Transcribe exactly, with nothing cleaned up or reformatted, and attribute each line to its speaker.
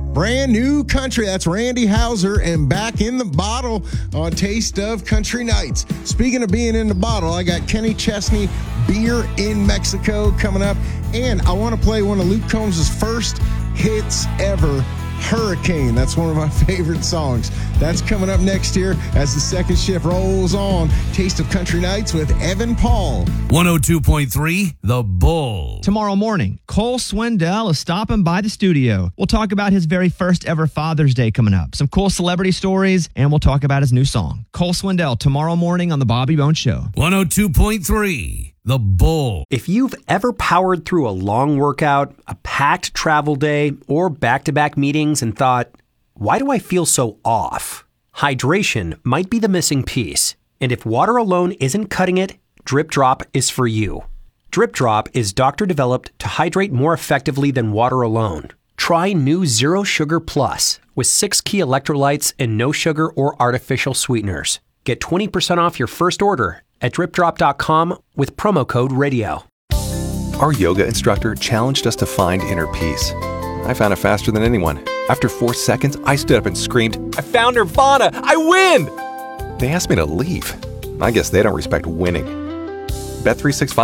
Speaker 1: Brand new country. That's Randy Houser and Back in the Bottle on Taste of Country Nights. Speaking of being in the bottle, I got Kenny Chesney, Beer in Mexico coming up. And I want to play one of Luke Combs' first hits ever, Hurricane. That's one of my favorite songs. That's coming up next year as the second shift rolls on. Taste of Country Nights with Evan Paul.
Speaker 2: one oh two point three The Bull.
Speaker 3: Tomorrow morning, Cole Swindell is stopping by the studio. We'll talk about his very first ever Father's Day coming up, some cool celebrity stories, and we'll talk about his new song. Cole Swindell, tomorrow morning on The Bobby Bones Show.
Speaker 2: one oh two point three The Bull.
Speaker 4: If you've ever powered through a long workout, a packed travel day, or back-to-back meetings and thought, why do I feel so off? Hydration might be the missing piece. And if water alone isn't cutting it, Drip Drop is for you. Drip Drop is doctor-developed to hydrate more effectively than water alone. Try new Zero Sugar Plus with six key electrolytes and no sugar or artificial sweeteners. Get twenty percent off your first order at drip drop dot com with promo code radio.
Speaker 5: Our yoga instructor challenged us to find inner peace. I found it faster than anyone. After four seconds, I stood up and screamed, "I found Nirvana! I win!" They asked me to leave. I guess they don't respect winning. Bet three sixty-five